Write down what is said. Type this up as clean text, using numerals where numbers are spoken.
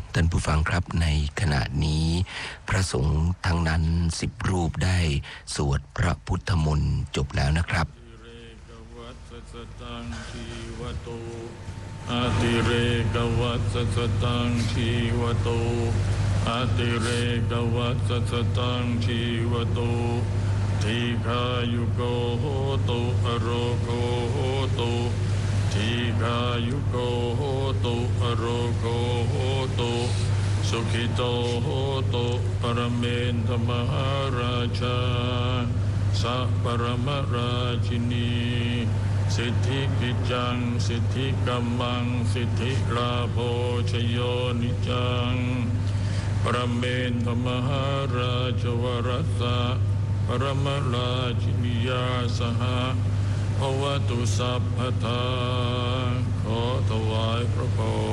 ท่านผู้ฟังครับในขณะนี้พระสงฆ์ทั้งนั้น10 รูปได้สวดพระพุทธมนต์จบแล้วนะครับอาติเรกวัสสตังชีวโตอาติเรกวัสสตังชีวโตทีฆายุโกโหตุอโรโกโหตุทีฆายุโกโหตุอโรโกโหตุสุขิโตโหตุปรเมนทมหาราชาสัพปรมราชินีสิทธิกิจจังสิทธิกัมมังสิทธิลาโภชโยนิจังปรเมนทมหาราชวรัสสะปรมราชินียาสหะภวตุสัพพทาขอถวายพระพร